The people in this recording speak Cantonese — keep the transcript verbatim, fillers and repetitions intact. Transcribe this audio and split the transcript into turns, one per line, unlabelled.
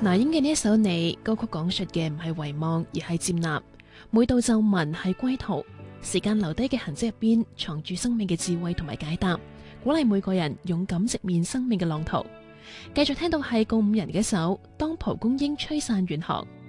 那英嘅呢一首你歌曲講述嘅唔係遺忘，而係接納。每道皺紋係歸途，時間留低嘅痕跡入邊藏住生命嘅智慧同埋解答，鼓勵每個人勇敢直面生命嘅浪途。繼續聽到係告五人嘅一首《當蒲公英吹散遠航》。